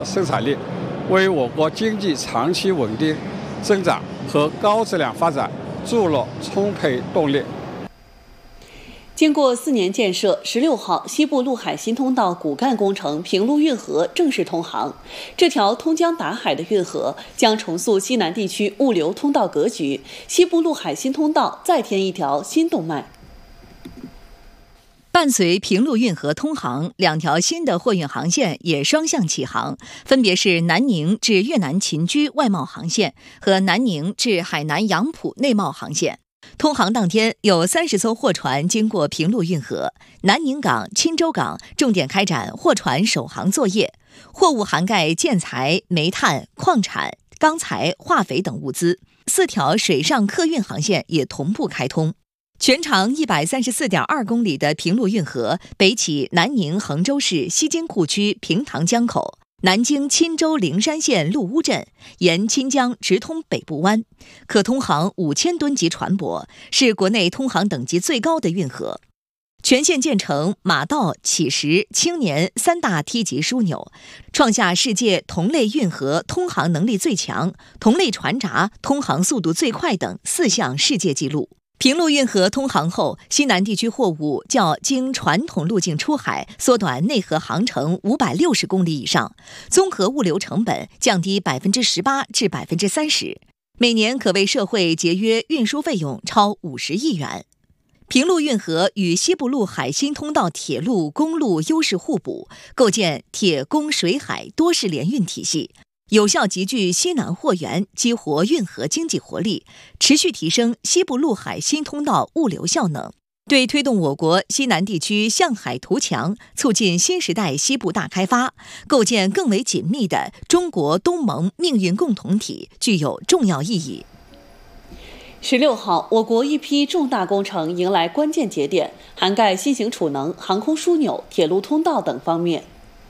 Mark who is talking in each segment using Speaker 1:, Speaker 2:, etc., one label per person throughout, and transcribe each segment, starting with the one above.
Speaker 1: 生产力，为我国经济长期稳定增长和高质量发展注入充沛动力。
Speaker 2: 经过4年建设，16号西部陆海新通道骨干工程平陆运河正式通航。这条通江达海的运河将重塑西南地区物流通道格局，西部陆海新通道再添一条新动脉。
Speaker 3: 伴随平陆运河通航，2条新的货运航线也双向启航，分别是南宁至越南秦居外贸航线和南宁至海南杨浦内贸航线。通航当天，有30艘货船经过平陆运河，南宁港、钦州港重点开展货船首航作业，货物涵盖建材、煤炭、矿产、钢材、化肥等物资。4条水上客运航线也同步开通。全长134.2公里的平陆运河北起南宁衡州市西津库区平塘江口，南经钦州灵山县陆乌镇，沿钦江直通北部湾，可通航5000吨级船舶，是国内通航等级最高的运河。全线建成马道、起石、青年3大梯级枢纽，创下世界同类运河通航能力最强、同类船闸通航速度最快等4项世界纪录。平陆运河通航后，西南地区货物较经传统路径出海缩短内河航程560公里以上，综合物流成本降低18%至30%，每年可为社会节约运输费用超50亿元。平陆运河与西部陆海新通道铁路、公路优势互补，构建铁公水海多式联运体系，有效集聚西南货源，激活运河经济活力，持续提升西部陆海新通道物流效能，对推动我国西南地区向海图强，促进新时代西部大开发，构建更为紧密的中国东盟命运共同体具有重要意义。
Speaker 2: 16号，我国一批重大工程迎来关键节点，涵盖新型储能、航空枢纽、铁路通道等方面。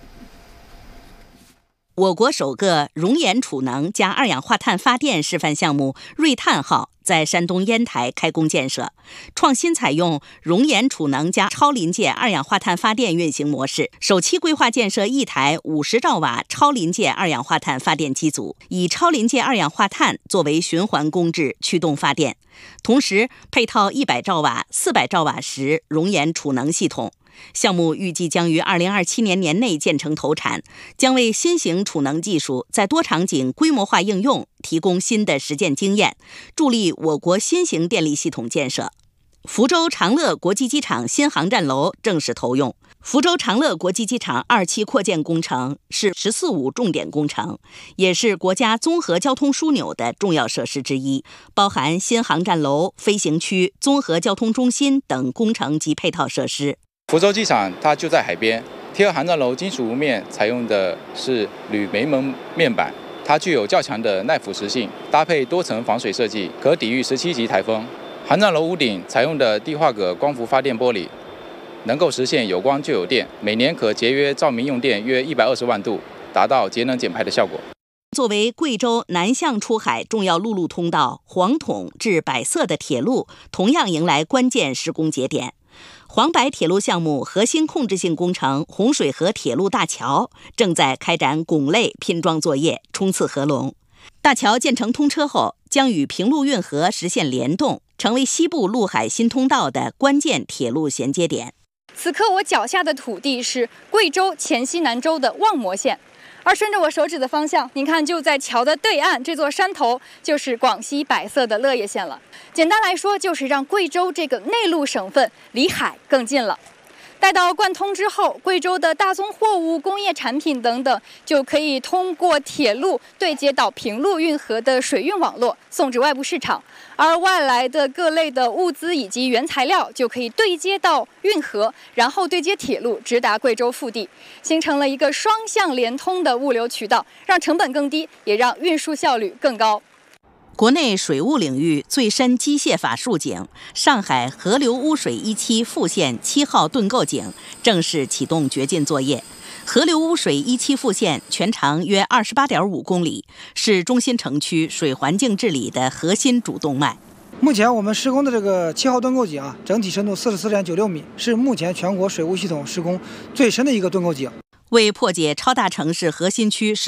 Speaker 4: 我国首个熔岩储能加二氧化碳发电示范项目瑞碳号在山东烟台开工建设，创新采用熔岩储能加超临界二氧化碳发电运行模式，首期规划建设1台50兆瓦超临界二氧化碳发电机组，以超临界二氧化碳作为循环工质驱动发电，同时配套100兆瓦、400兆瓦时熔岩储能系统。项目预计将于2027年年内建成投产，将为新型储能技术在多场景规模化应用提供新的实践经验，助力我国新型电力系统建设。福州长乐国际机场新航站楼正式投用。福州长乐国际机场2期扩建工程是“十四五”重点工程，也是国家综合交通枢纽的重要设施之一，包含新航站楼、飞行区、综合交通中心等工程及配套设施。
Speaker 5: 福州机场它就在海边，贴合航站楼金属屋面采用的是铝煤门面板，它具有较强的耐腐蚀性，搭配多层防水设计，可抵御17级台风。航站楼屋顶采用的地化铬光伏发电玻璃，能够实现有光就有电，每年可节约照明用电约120万度，达到节能减排的效果。
Speaker 4: 作为贵州南向出海重要陆路通道，黄统至百色的铁路同样迎来关键施工节点。黄白铁路项目核心控制性工程洪水河铁路大桥正在开展拱类拼装作业，冲刺合龙。大桥建成通车后，将与平陆运河实现联动，成为西部陆海新通道的关键铁路衔接点。
Speaker 6: 此刻我脚下的土地是贵州黔西南州的望摩县，而顺着我手指的方向，您看就在桥的对岸，这座山头就是广西百色的乐业县了。简单来说，就是让贵州这个内陆省份离海更近了。待到贯通之后，贵州的大宗货物、工业产品等等，就可以通过铁路对接到平陆运河的水运网络，送至外部市场。而外来的各类的物资以及原材料，就可以对接到运河，然后对接铁路，直达贵州腹地，形成了一个双向连通的物流渠道，让成本更低，也让运输效率更高。
Speaker 4: 国内水务领域最深机械法竖井上海河流污水1期复线7号盾构井正式启动掘进作业。河流污水1期复线全长约28.5公里，是中心城区水环境治理的核心主动脉。
Speaker 7: 目前我们施工的这个7号盾构井整体深度44.96米，是目前全国水务系统施工最深的一个盾构井。
Speaker 4: 为破解超大城市核心区